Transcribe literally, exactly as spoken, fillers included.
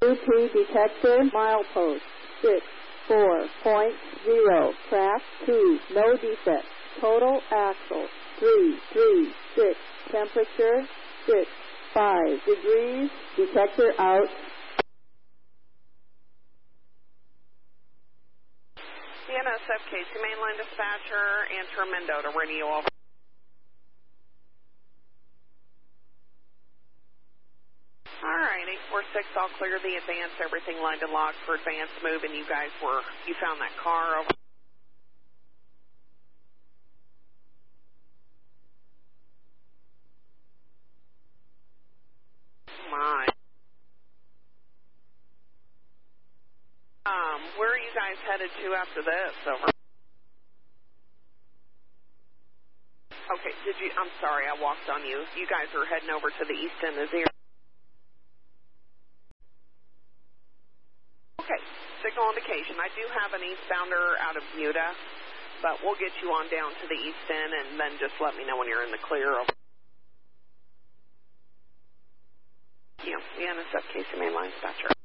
U P detector, milepost, six four point zero, track two, no defect. Total axle, three three six, temperature, six five degrees, detector out. C N S F K C mainline dispatcher, answer Mendota, radio over. Alright, eight four six, I'll clear the advance, everything lined and locked for advance move, and you guys were, you found that car over. My. Um, where are you guys headed to after this? Over. Okay, did you, I'm sorry, I walked on you. You guys are heading over to the east end of the area. Okay, signal indication. I do have an eastbounder out of Buda, but we'll get you on down to the east end and then just let me know when you're in the clear. Over. Yeah, C N S F K C mainline dispatcher.